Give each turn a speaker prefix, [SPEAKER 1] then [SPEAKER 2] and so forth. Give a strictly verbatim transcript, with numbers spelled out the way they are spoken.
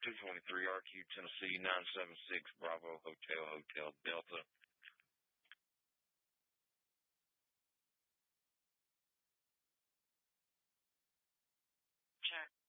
[SPEAKER 1] two twenty-three R Q, Tennessee, nine seven six Bravo Hotel, Hotel Delta.
[SPEAKER 2] Check.